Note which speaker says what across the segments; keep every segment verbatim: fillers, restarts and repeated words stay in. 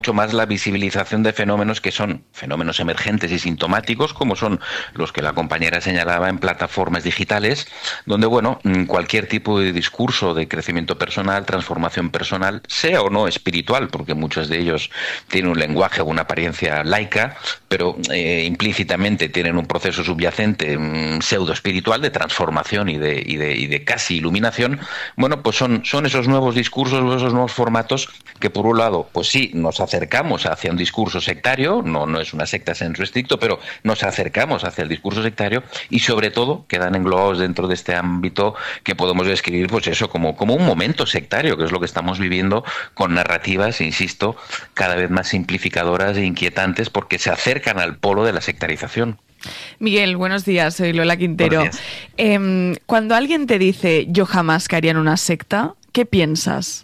Speaker 1: mucho más la visibilización de fenómenos que son fenómenos emergentes y sintomáticos, como son los que la compañera señalaba en plataformas digitales, donde, bueno, cualquier tipo de discurso de crecimiento personal, transformación personal, sea o no espiritual, porque muchos de ellos tienen un lenguaje o una apariencia laica, pero eh, implícitamente tienen un proceso subyacente um, pseudo espiritual de transformación y de, y de, y de casi iluminación. Bueno, pues son, son esos nuevos discursos, esos nuevos formatos que, por un lado, pues sí, nos acercamos hacia un discurso sectario, no, no es una secta en su estricto, pero nos acercamos hacia el discurso sectario y, sobre todo, quedan englobados dentro de este ámbito que podemos describir, pues eso, como, como un momento sectario, que es lo que estamos viviendo con narrativas, insisto, cada vez más simplificadoras e inquietantes porque se acercan al polo de la sectarización.
Speaker 2: Miguel, buenos días, soy Lola Quintero. Eh, cuando alguien te dice yo jamás caería en una secta, ¿qué piensas?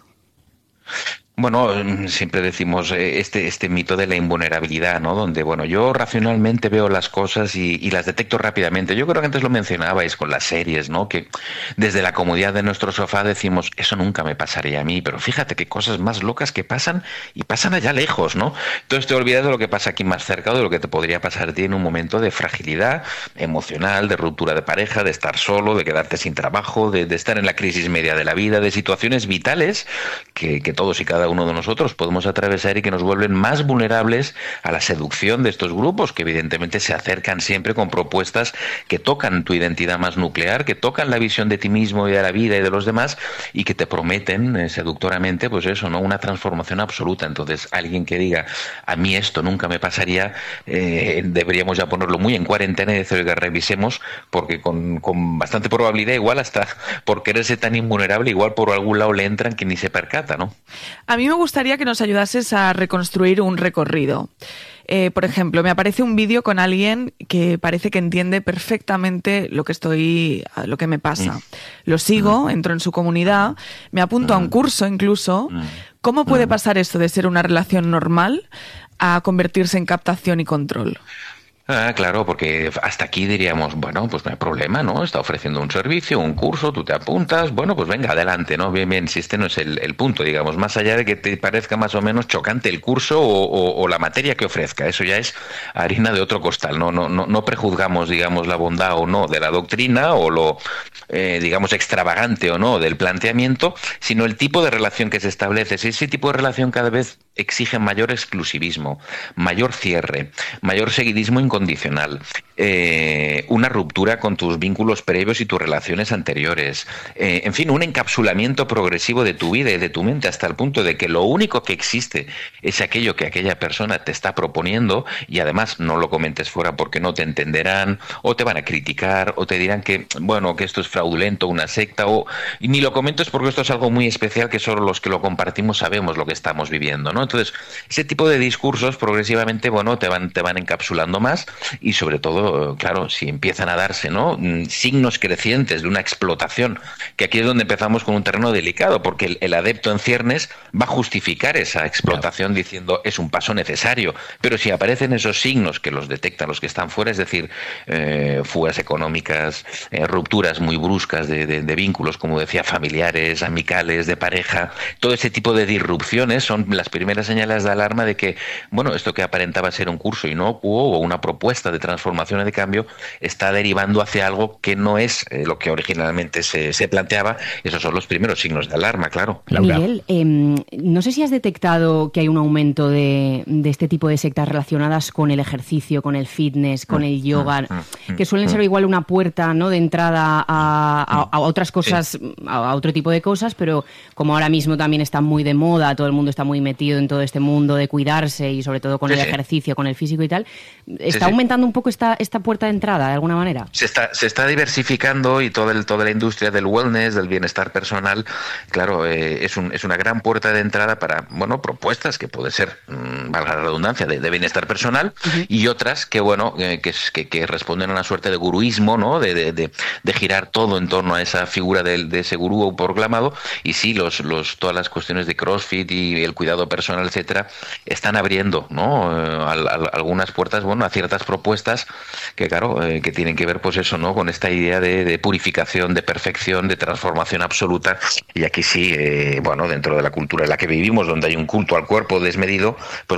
Speaker 1: Bueno, siempre decimos este este mito de la invulnerabilidad, ¿no? Donde, bueno, yo racionalmente veo las cosas y, y las detecto rápidamente. Yo creo que antes lo mencionabais con las series, ¿no? Que desde la comodidad de nuestro sofá decimos, eso nunca me pasaría a mí, pero fíjate qué cosas más locas que pasan y pasan allá lejos, ¿no? Entonces te olvidas de lo que pasa aquí más cerca o de lo que te podría pasar a ti en un momento de fragilidad emocional, de ruptura de pareja, de estar solo, de quedarte sin trabajo, de, de estar en la crisis media de la vida, de situaciones vitales que, que todos y cada uno de nosotros podemos atravesar y que nos vuelven más vulnerables a la seducción de estos grupos que evidentemente se acercan siempre con propuestas que tocan tu identidad más nuclear, que tocan la visión de ti mismo y de la vida y de los demás y que te prometen eh, seductoramente, pues eso, ¿no? Una transformación absoluta. Entonces, alguien que diga, a mí esto nunca me pasaría, eh, deberíamos ya ponerlo muy en cuarentena y decir que revisemos, porque con, con bastante probabilidad, igual hasta por quererse tan invulnerable, igual por algún lado le entran que ni se percata, ¿no?
Speaker 2: A mí me gustaría que nos ayudases a reconstruir un recorrido. Eh, por ejemplo, me aparece un vídeo con alguien que parece que entiende perfectamente lo que estoy, lo que me pasa. Lo sigo, entro en su comunidad, me apunto a un curso incluso. ¿Cómo puede pasar esto de ser una relación normal a convertirse en captación y control?
Speaker 1: Ah, claro, porque hasta aquí diríamos, bueno, pues no hay problema, ¿no? Está ofreciendo un servicio, un curso, tú te apuntas, bueno, pues venga, adelante, ¿no? Bien, bien, si este no es el, el punto, digamos, más allá de que te parezca más o menos chocante el curso o, o, o la materia que ofrezca, eso ya es harina de otro costal, ¿no? No, no, no prejuzgamos, digamos, la bondad o no de la doctrina o lo, eh, digamos, extravagante o no del planteamiento, sino el tipo de relación que se establece. Si ese tipo de relación cada vez exige mayor exclusivismo, mayor cierre, mayor seguidismo incondicional, eh, una ruptura con tus vínculos previos y tus relaciones anteriores, eh, en fin, un encapsulamiento progresivo de tu vida y de tu mente hasta el punto de que lo único que existe es aquello que aquella persona te está proponiendo y además no lo comentes fuera porque no te entenderán o te van a criticar o te dirán que, bueno, que esto es fraudulento, una secta, o y ni lo comentes porque esto es algo muy especial que solo los que lo compartimos sabemos lo que estamos viviendo, ¿no? Entonces, ese tipo de discursos progresivamente, bueno, te van, te van encapsulando más y sobre todo, claro, si empiezan a darse, ¿no? Signos crecientes de una explotación, que aquí es donde empezamos con un terreno delicado, porque el, el adepto en ciernes va a justificar esa explotación diciendo es un paso necesario, pero si aparecen esos signos que los detectan los que están fuera, es decir, eh, fugas económicas, eh, rupturas muy bruscas de, de, de vínculos, como decía, familiares, amicales, de pareja, todo ese tipo de disrupciones son las primeras señales de alarma de que, bueno, esto que aparentaba ser un curso inocuo o una propuesta de transformación y de cambio está derivando hacia algo que no es eh, lo que originalmente se, se planteaba. Esos son los primeros signos de alarma, claro.
Speaker 3: Laura. Miguel, eh, no sé si has detectado que hay un aumento de, de este tipo de sectas relacionadas con el ejercicio, con el fitness, con el yoga, que suelen ser igual una puerta, ¿no?, de entrada a, a, a otras cosas, a, a otro tipo de cosas, pero como ahora mismo también está muy de moda, todo el mundo está muy metido en todo este mundo de cuidarse y sobre todo con sí, el sí. ejercicio, con el físico y tal, ¿está sí, aumentando sí. un poco esta, esta puerta de entrada de alguna manera?
Speaker 1: Se está, se está diversificando y toda, el, toda la industria del wellness, del bienestar personal, claro, eh, es, un, es una gran puerta de entrada para, bueno, propuestas que puede ser, mmm, valga la redundancia, de, de bienestar personal uh-huh. y otras que, bueno, eh, que, que, que responden a una suerte de guruismo, ¿no?, de, de, de, de girar todo en torno a esa figura de, de ese gurú proclamado y sí, los, los, todas las cuestiones de CrossFit y el cuidado personal personal, etcétera, están abriendo, ¿no? Eh, al, al, algunas puertas, bueno, a ciertas propuestas que, claro, eh, que tienen que ver, pues eso, ¿no? Con esta idea de, de purificación, de perfección, de transformación absoluta. Y aquí sí, eh, bueno, dentro de la cultura en la que vivimos, donde hay un culto al cuerpo desmedido, pues